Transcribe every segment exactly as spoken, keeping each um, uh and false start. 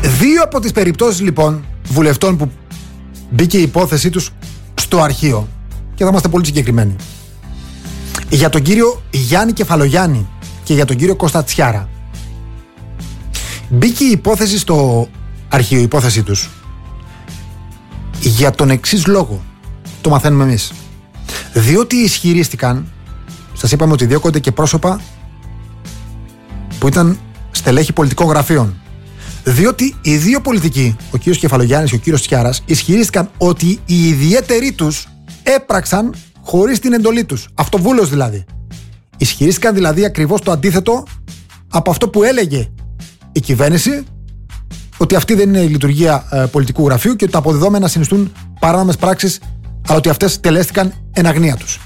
Δύο από τις περιπτώσεις λοιπόν βουλευτών που μπήκε η υπόθεσή τους στο αρχείο, και θα είμαστε πολύ συγκεκριμένοι, για τον κύριο Γιάννη Κεφαλογιάννη και για τον κύριο Κώστα Τσιάρα, μπήκε η υπόθεση στο αρχείο, η υπόθεσή τους, για τον εξής λόγο. Το μαθαίνουμε εμείς. Διότι ισχυρίστηκαν, σας είπαμε ότι διώκονται και πρόσωπα που ήταν στελέχη πολιτικών γραφείων. Διότι οι δύο πολιτικοί, ο κύριος Κεφαλογιάννης και ο κύριος Τσιάρας, ισχυρίστηκαν ότι οι ιδιαίτεροι τους έπραξαν χωρίς την εντολή τους. Αυτοβούλος δηλαδή. Ισχυρίστηκαν δηλαδή ακριβώς το αντίθετο από αυτό που έλεγε η κυβέρνηση, ότι αυτή δεν είναι η λειτουργία ε, πολιτικού γραφείου και ότι τα αποδεδόμενα συνιστούν παράνομες πράξεις, αλλά ότι αυτές τελέστηκαν εν αγνία τους.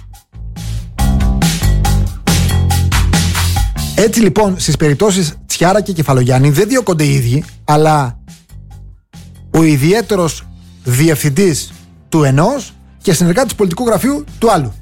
Έτσι λοιπόν, στις περιπτώσεις Τσιάρα και Κεφαλογιάννη δεν διώκονται οι ίδιοι, αλλά ο ιδιαίτερος διευθυντής του ενός και συνεργάτης πολιτικού γραφείου του άλλου.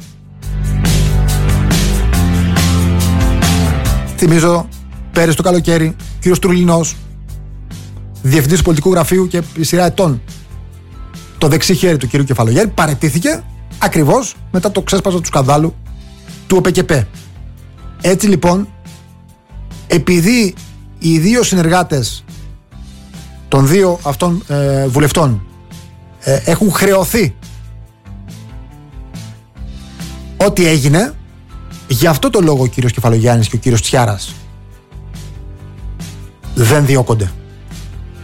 Θυμίζω πέρυσι το καλοκαίρι, ο κύριος Τρουλινός, διευθυντής του πολιτικού γραφείου και σειρά ετών, το δεξί χέρι του κύριου Κεφαλογιάννη, παραιτήθηκε ακριβώς μετά το ξέσπασμα του σκανδάλου του ΟΠΕΚΕΠΕ. Έτσι λοιπόν, επειδή οι δύο συνεργάτες των δύο αυτών ε, βουλευτών ε, έχουν χρεωθεί ό,τι έγινε, γι' αυτό το λόγο ο κύριος Κεφαλογιάννης και ο κύριος Τσιάρας δεν διώκονται.